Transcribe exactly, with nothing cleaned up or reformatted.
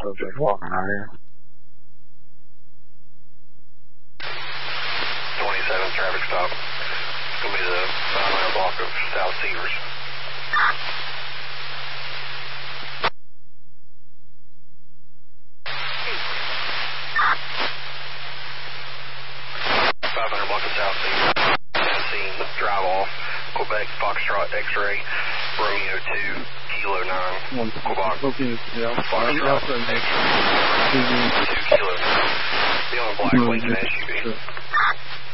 I was just walking out here. twenty-seven traffic stop. It's going to be the nine mile block of South Cedars. five hundred block of South Cedars. Scene, drive off. Quebec, Foxtrot, X-ray, Romeo two, Kilo nine, Quebec, Yeah, Foxtrot, X-ray, two, Kilo nine. The only black plane's an S U V.